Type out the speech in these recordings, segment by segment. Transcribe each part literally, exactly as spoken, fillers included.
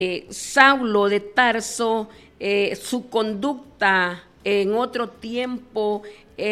Eh, Saulo de Tarso, eh, su conducta en otro tiempo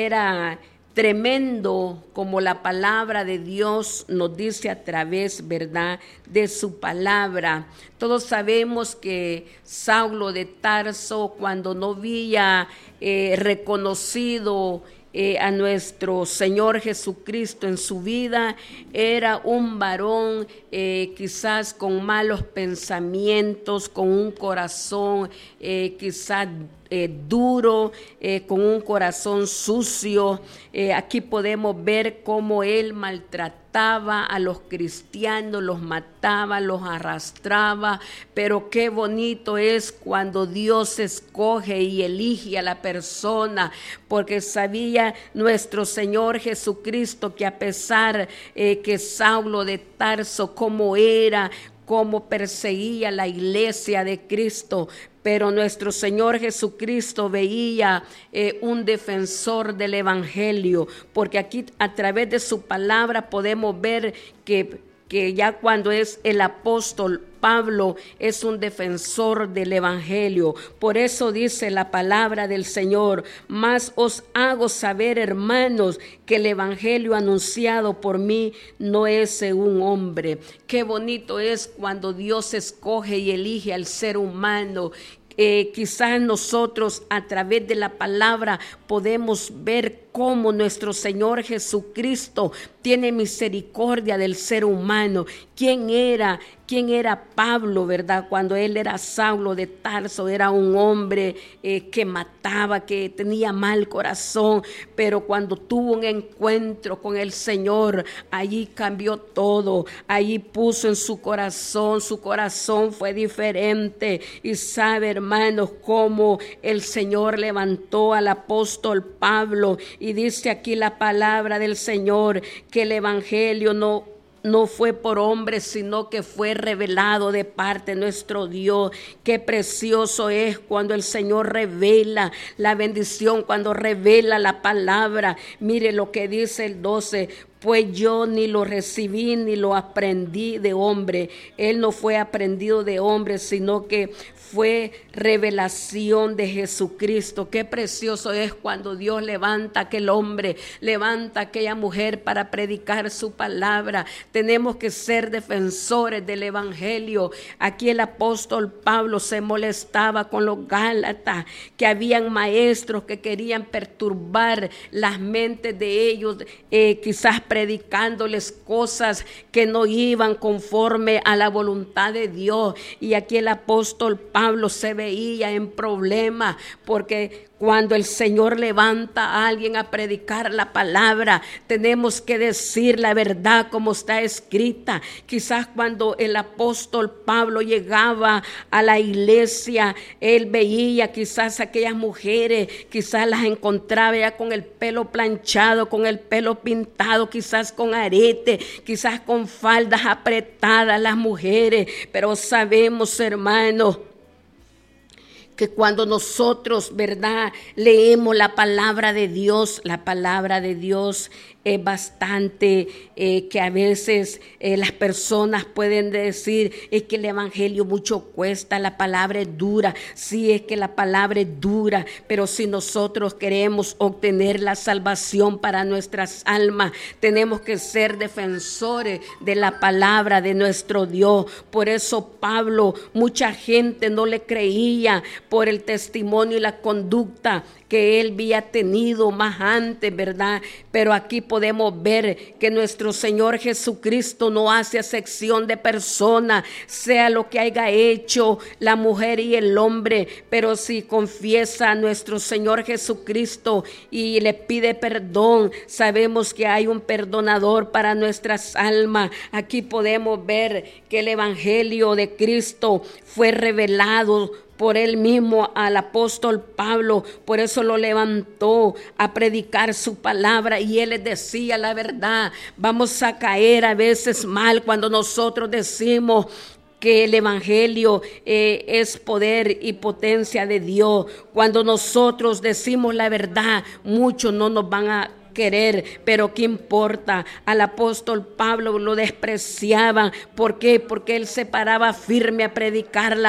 era tremendo, como la palabra de Dios nos dice a través, ¿verdad?, de su palabra. Todos sabemos que Saulo de Tarso, cuando no había eh, reconocido Eh, a nuestro Señor Jesucristo en su vida, era un varón eh, quizás con malos pensamientos, con un corazón eh, quizás eh, duro, eh, con un corazón sucio. Eh, aquí podemos ver cómo él maltrataba a los cristianos, los mataba, los arrastraba, pero qué bonito es cuando Dios escoge y elige a la persona, porque sabía nuestro Señor Jesucristo que a pesar eh, que Saulo de Tarso, como era, cómo perseguía la iglesia de Cristo, pero nuestro Señor Jesucristo veía eh, un defensor del evangelio, porque aquí a través de su palabra podemos ver que que ya cuando es el apóstol Pablo es un defensor del evangelio. Por eso dice la palabra del Señor: mas os hago saber, hermanos, que el evangelio anunciado por mí no es según hombre. Qué bonito es cuando Dios escoge y elige al ser humano. Eh, quizás nosotros a través de la palabra podemos ver cómo nuestro Señor Jesucristo tiene misericordia del ser humano. ¿Quién era? ¿Quién era Pablo, verdad? Cuando él era Saulo de Tarso, era un hombre eh, que mataba, que tenía mal corazón, pero cuando tuvo un encuentro con el Señor, allí cambió todo, allí puso en su corazón, su corazón fue diferente. Y sabe, hermanos, cómo el Señor levantó al apóstol Pablo, y dice aquí la palabra del Señor que el evangelio no No fue por hombres, sino que fue revelado de parte de nuestro Dios. Qué precioso es cuando el Señor revela la bendición, cuando revela la palabra. Mire lo que dice el doce: pues yo ni lo recibí ni lo aprendí de hombre. Él no fue aprendido de hombre, sino que fue revelación de Jesucristo. Qué precioso es cuando Dios levanta a aquel hombre, levanta a aquella mujer para predicar su palabra. Tenemos que ser defensores del evangelio. Aquí el apóstol Pablo se molestaba con los gálatas, que habían maestros que querían perturbar las mentes de ellos, eh, quizás predicándoles cosas que no iban conforme a la voluntad de Dios. Y aquí el apóstol Pablo se veía en problemas, porque cuando el Señor levanta a alguien a predicar la palabra, tenemos que decir la verdad como está escrita. Quizás cuando el apóstol Pablo llegaba a la iglesia, él veía quizás aquellas mujeres, quizás las encontraba ya con el pelo planchado, con el pelo pintado, quizás con arete, quizás con faldas apretadas las mujeres. Pero sabemos, hermanos, que cuando nosotros, ¿verdad?, leemos la palabra de Dios, la palabra de Dios es bastante eh, que a veces eh, las personas pueden decir: es que el evangelio mucho cuesta, la palabra es dura. Sí, es que la palabra es dura, pero si nosotros queremos obtener la salvación para nuestras almas, tenemos que ser defensores de la palabra de nuestro Dios. Por eso Pablo, mucha gente no le creía por el testimonio y la conducta que él había tenido más antes, ¿verdad? Pero aquí podemos ver que nuestro Señor Jesucristo no hace acepción de persona, sea lo que haya hecho la mujer y el hombre, pero si confiesa a nuestro Señor Jesucristo y le pide perdón, sabemos que hay un perdonador para nuestras almas. Aquí podemos ver que el evangelio de Cristo fue revelado por él mismo al apóstol Pablo. Por eso lo levantó a predicar su palabra, y él les decía la verdad. Vamos a caer a veces mal cuando nosotros decimos que el evangelio eh, es poder y potencia de Dios. Cuando nosotros decimos la verdad, muchos no nos van a querer, pero ¿qué importa? Al apóstol Pablo lo despreciaban. ¿Por qué? Porque él se paraba firme a predicar la